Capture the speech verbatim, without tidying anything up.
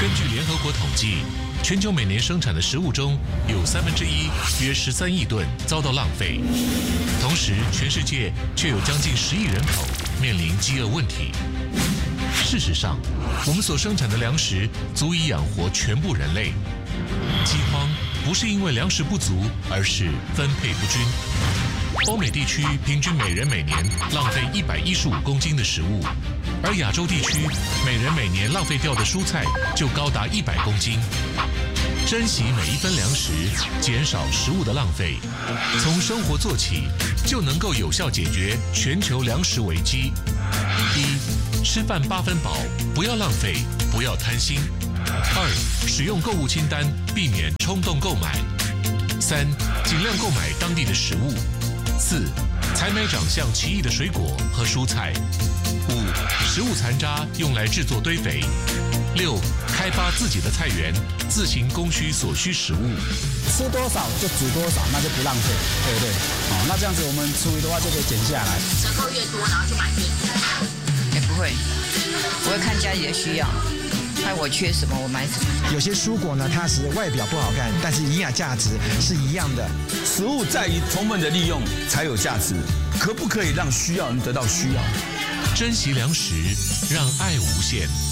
根据联合国统计，全球每年生产的食物中有三分之一，约十三亿吨遭到浪费。同时，全世界却有将近十亿人口面临饥饿问题。事实上，我们所生产的粮食足以养活全部人类。饥荒不是因为粮食不足，而是分配不均。欧美地区平均每人每年浪费一百一十五公斤的食物，而亚洲地区每人每年浪费掉的蔬菜就高达一百公斤。珍惜每一分粮食，减少食物的浪费，从生活做起，就能够有效解决全球粮食危机。一、吃饭八分饱，不要浪费，不要贪心。二、使用购物清单，避免冲动购买。三、尽量购买当地的食物。四、采买长相奇异的水果和蔬菜。五、食物残渣用来制作堆肥。六、开发自己的菜园，自行供需所需食物。 吃多少就煮多少，那就不浪费，对不对？哦，那这样子我们厨余的话就可以减下来。 折扣越多，然后就买越多。 也不会，我会看家里的需要。看我缺什么，我买什么。 有些蔬果呢，它是外表不好看，但是营养价值是一样的。 食物在于充分的利用才有价值，可不可以让需要人得到需要？ 珍惜粮食，让爱无限。